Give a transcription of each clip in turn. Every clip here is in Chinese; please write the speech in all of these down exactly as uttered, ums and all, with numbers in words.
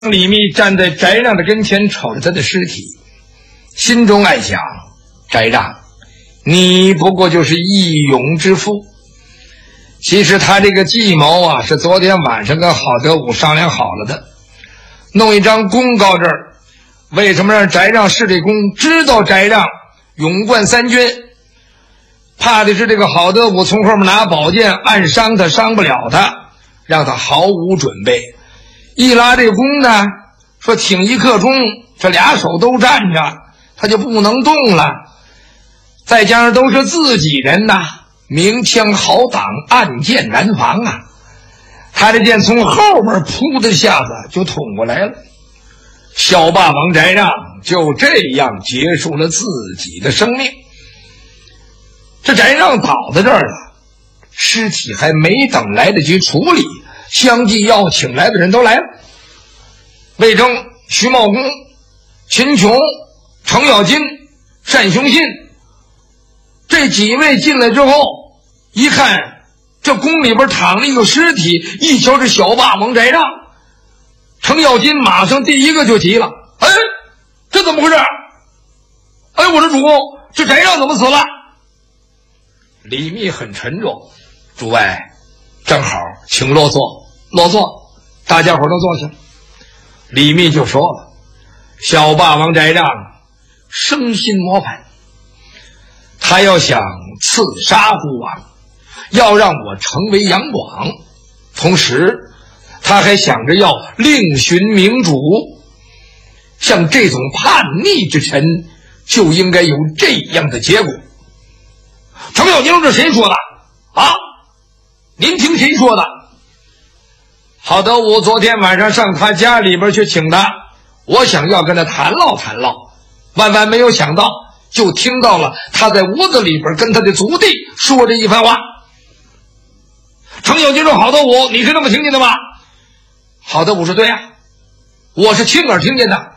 李密站在翟让的跟前，瞅着他的尸体，心中暗想：翟让，你不过就是义勇之夫。其实他这个计谋啊，是昨天晚上跟郝德武商量好了的，弄一张公告这儿，为什么让翟让试这公？知道翟让勇冠三军，怕的是这个郝德武从后面拿宝剑暗伤他，伤不了他，让他毫无准备。一拉这个弓呢，说挺一刻钟，这俩手都站着，他就不能动了。再加上都是自己人呐，明枪好挡，暗箭难防啊。他这剑从后边扑的下子就捅过来了。小霸王翟让就这样结束了自己的生命。这翟让倒在这儿了，尸体还没等来得及处理，相继要请来的人都来了。魏征、徐茂公、秦琼、程咬金、单雄信这几位进来之后，一看这宫里边躺了一个尸体，一瞧是小霸王翟让，程咬金马上第一个就急了：哎，这怎么回事？哎，我的主公，这翟让怎么死了？李密很沉重：诸位正好，请落座，落座，大家伙都坐下。李密就说了：小霸王翟让生心魔反，他要想刺杀孤王，要让我成为杨广，同时他还想着要另寻明主。像这种叛逆之臣，就应该有这样的结果。程咬金，这谁说的啊？您听谁说的？郝德武昨天晚上上他家里边去请他，我想要跟他谈唠谈唠，万万没有想到，就听到了他在屋子里边跟他的族弟说这一番话。程咬金说：郝德武，你是这么听见的吗？郝德武说：对呀、啊，我是亲耳听见的。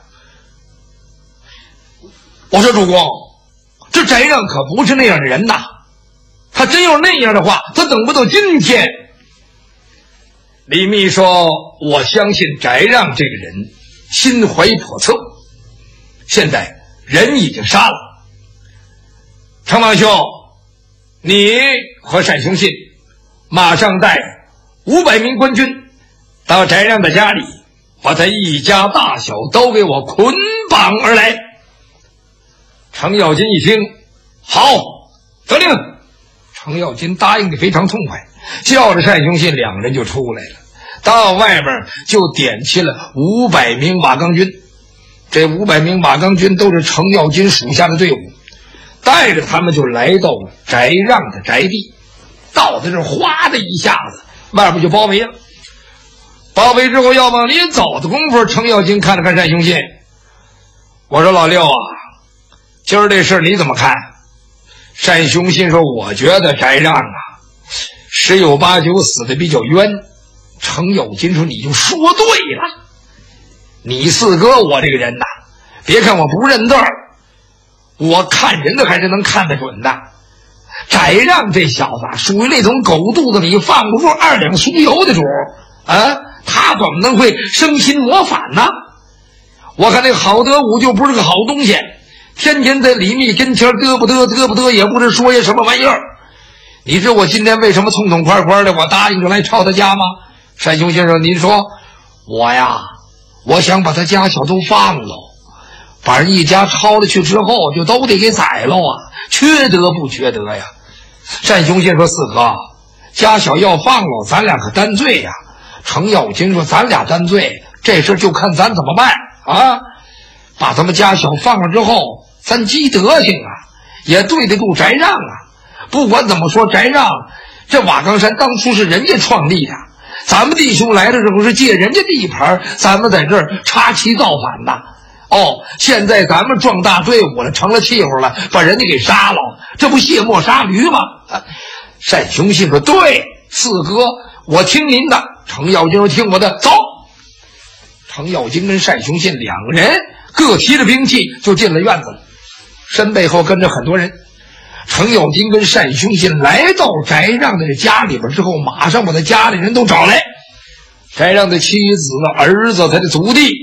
我说：主公，这翟让可不是那样的人呐，他真要是那样的话，他等不到今天。李密说：我相信翟让这个人心怀叵测，现在人已经杀了。程王兄，你和单雄信马上带五百名官军到翟让的家里，把他一家大小都给我捆绑而来。程咬金一听，好，得令。程咬金答应的非常痛快，叫着单雄信两人就出来了，到外边就点齐了五百名瓦岗军。这五百名瓦岗军都是程咬金属下的队伍，带着他们就来到了翟让的宅地。到在这哗的一下子，外边就包围了。包围之后要往里走的功夫，程咬金看了看单雄信，我说：老六啊，今儿这事你怎么看？单雄信说：我觉得翟让啊，十有八九死的比较冤。程咬金说：你就说对了，你四哥我这个人呐，别看我不认字儿，我看人的还是能看得准的。翟让这小子属于那种狗肚子里放不住二两酥油的主啊，他怎么能会生心魔反呢？我看那个郝德武就不是个好东西，天天在李密跟前嘚不嘚嘚不嘚，也不知说些什么玩意儿。你知道我今天为什么痛痛快快的我答应着来抄他家吗？单雄先生，您说我呀，我想把他家小都放了，把人一家抄了去之后就都得给宰了啊，缺德不缺德呀？单雄信说：四哥，家小要放了，咱俩可担罪呀。程咬金说：咱俩担罪，这事就看咱怎么办啊。把咱们家小放了之后，咱积德行啊，也对得住翟让啊。不管怎么说，翟让这瓦岗山当初是人家创立的，咱们弟兄来的时候是借人家地盘，咱们在这儿插旗造反的。哦，现在咱们壮大队伍了，成了气候了，把人家给杀了，这不卸磨杀驴吗？啊、单雄信说：对，四哥，我听您的。程咬金说：听我的，走。程咬金跟单雄信两个人各提着兵器就进了院子了，身背后跟着很多人。程咬金跟单雄信来到翟让的家里边之后，马上把他家里人都找来。 翟让的妻子、儿子、他的族弟